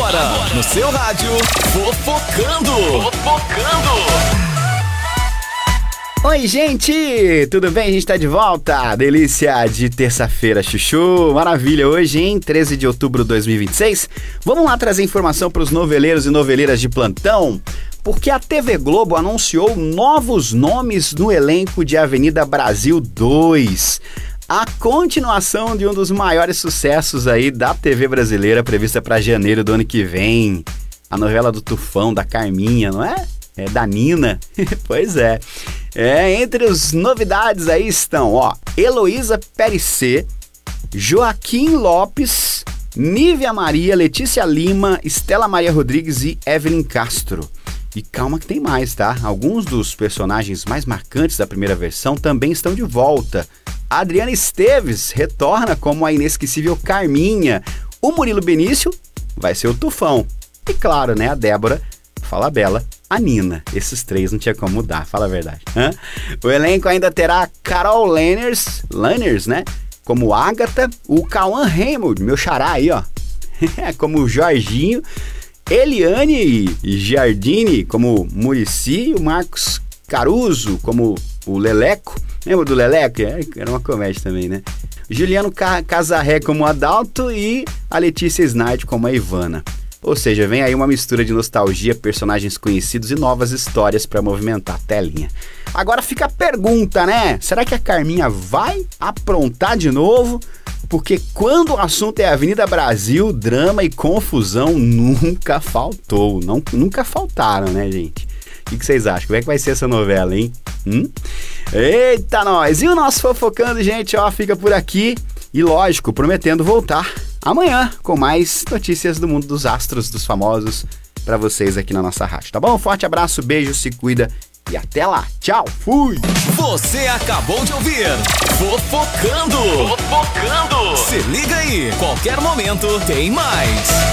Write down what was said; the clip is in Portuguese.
Agora, no seu rádio, Fofocando. Oi, gente! Tudo bem? A gente tá de volta. Delícia de terça-feira, chuchu. Maravilha hoje, hein? 13 de outubro de 2026. Vamos lá trazer informação para os noveleiros e noveleiras de plantão, porque a TV Globo anunciou novos nomes no elenco de Avenida Brasil 2. A continuação de um dos maiores sucessos aí da TV brasileira, prevista para janeiro do ano que vem. A novela do Tufão, da Carminha, não é? É da Nina. Pois é. Entre as novidades aí estão, Heloísa Périssé, Joaquim Lopes, Nívia Maria, Letícia Lima, Estela Maria Rodrigues e Evelyn Castro. E calma que tem mais, tá? Alguns dos personagens mais marcantes da primeira versão também estão de volta. A Adriana Esteves retorna como a inesquecível Carminha. O Murilo Benício vai ser o Tufão. E claro, né, a Débora Falabella, a Nina. Esses três não tinha como mudar, fala a verdade. O elenco ainda terá Carol Lanners, né, como Agatha, o Cauã Raymond, meu xará aí, como Jorginho, Eliane Giardini como Muricy, o Marcos Caruso como o Leleco. Lembra do Leleco? Era uma comédia também, né? Juliano Casarré como Adalto e a Letícia Snide como a Ivana. Ou seja, vem aí uma mistura de nostalgia, personagens conhecidos e novas histórias para movimentar a telinha. Agora fica a pergunta, né? Será que a Carminha vai aprontar de novo? Porque quando o assunto é Avenida Brasil, drama e confusão nunca faltou. Nunca faltaram, né, gente? O que vocês acham? Como é que vai ser essa novela, hein? Eita, nós! E o nosso Fofocando, gente, fica por aqui. E lógico, prometendo voltar amanhã com mais notícias do mundo dos astros, dos famosos, pra vocês aqui na nossa rádio, tá bom? Forte abraço, beijo, se cuida e até lá. Tchau, fui! Você acabou de ouvir Fofocando. Se liga aí, qualquer momento tem mais.